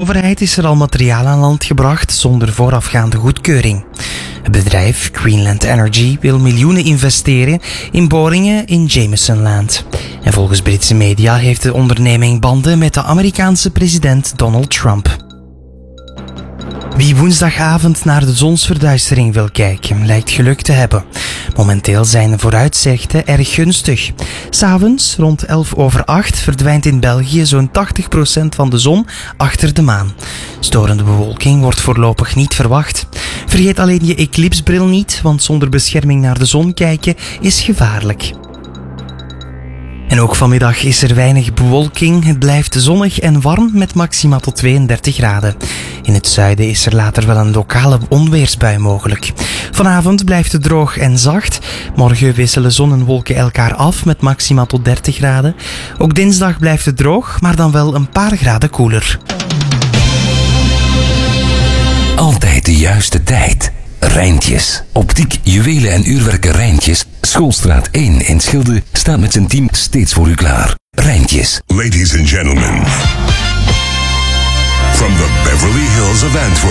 overheid is er al materiaal aan land gebracht zonder voorafgaande goedkeuring. Het bedrijf Greenland Energy wil miljoenen investeren in boringen in Jamesonland. En volgens Britse media heeft de onderneming banden met de Amerikaanse president Donald Trump. Wie woensdagavond naar de zonsverduistering wil kijken, lijkt geluk te hebben. Momenteel zijn de vooruitzichten erg gunstig. 'S Avonds, rond 7:11, verdwijnt in België zo'n 80% van de zon achter de maan. Storende bewolking wordt voorlopig niet verwacht. Vergeet alleen je eclipsbril niet, want zonder bescherming naar de zon kijken is gevaarlijk. En ook vanmiddag is er weinig bewolking. Het blijft zonnig en warm met maxima tot 32 graden. In het zuiden is er later wel een lokale onweersbui mogelijk. Vanavond blijft het droog en zacht. Morgen wisselen zon en wolken elkaar af met maxima tot 30 graden. Ook dinsdag blijft het droog, maar dan wel een paar graden koeler. Altijd de juiste tijd. Rijntjes. Optiek, juwelen en uurwerken Rijntjes. Schoolstraat 1 in Schilde staat met zijn team steeds voor u klaar. Rijntjes. Ladies and gentlemen, from the Beverly Hills of Antwerp.